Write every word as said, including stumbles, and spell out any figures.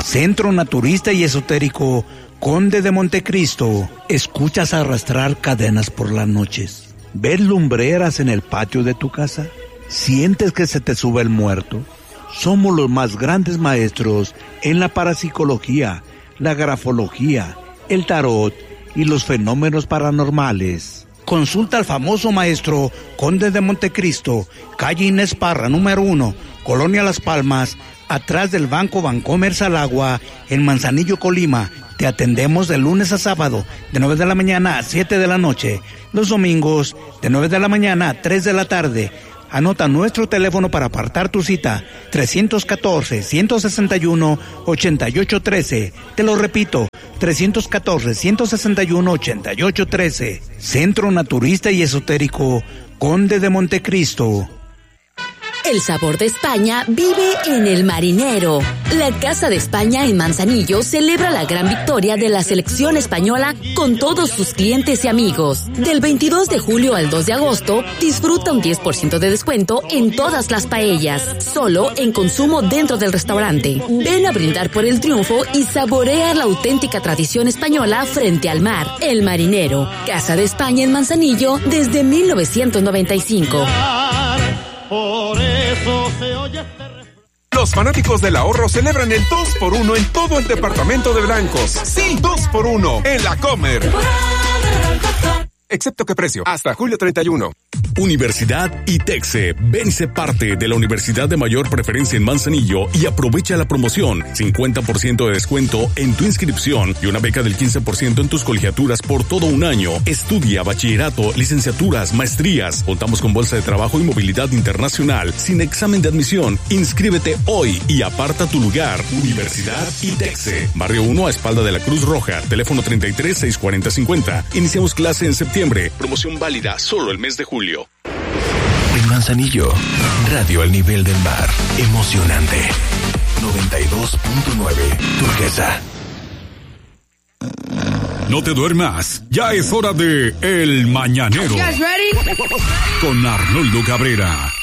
Centro Naturista y Esotérico Conde de Montecristo. ¿Escuchas arrastrar cadenas por las noches? ¿Ves lumbreras en el patio de tu casa? ¿Sientes que se te sube el muerto? Somos los más grandes maestros en la parapsicología, la grafología, el tarot y los fenómenos paranormales. Consulta al famoso maestro Conde de Montecristo, calle Inés Parra, número uno, Colonia Las Palmas, atrás del Banco Bancomer Salagua, en Manzanillo, Colima. Te atendemos de lunes a sábado, de nueve de la mañana a siete de la noche. Los domingos, de nueve de la mañana a tres de la tarde. Anota nuestro teléfono para apartar tu cita, tres uno cuatro, uno seis uno, ocho ocho uno tres. Te lo repito, tres uno cuatro, uno seis uno, ocho ocho uno tres. Centro Naturista y Esotérico Conde de Montecristo. El sabor de España vive en El Marinero. La Casa de España en Manzanillo celebra la gran victoria de la selección española con todos sus clientes y amigos. Del veintidós de julio al dos de agosto, disfruta un diez por ciento de descuento en todas las paellas, solo en consumo dentro del restaurante. Ven a brindar por el triunfo y saborea la auténtica tradición española frente al mar. El Marinero, Casa de España en Manzanillo desde mil novecientos noventa y cinco. Por eso se oye este... Los fanáticos del ahorro celebran el dos por uno en todo el departamento de blancos. Sí, dos por uno en la Comer. Excepto que precio, hasta julio treinta y uno. Universidad ITEXE. Ven y sé parte de la universidad de mayor preferencia en Manzanillo y aprovecha la promoción. cincuenta por ciento de descuento en tu inscripción y una beca del quince por ciento en tus colegiaturas por todo un año. Estudia bachillerato, licenciaturas, maestrías. Contamos con bolsa de trabajo y movilidad internacional. Sin examen de admisión. Inscríbete hoy y aparta tu lugar. Universidad ITEXE. Barrio uno a espalda de la Cruz Roja. Teléfono treinta y tres, seiscientos cuarenta, cincuenta. Iniciamos clase en septiembre. Promoción válida solo el mes de julio. En Manzanillo, radio al nivel del mar. Emocionante. noventa y dos punto nueve. Turquesa. No te duermas. Ya es hora de El Mañanero. Con Arnoldo Cabrera.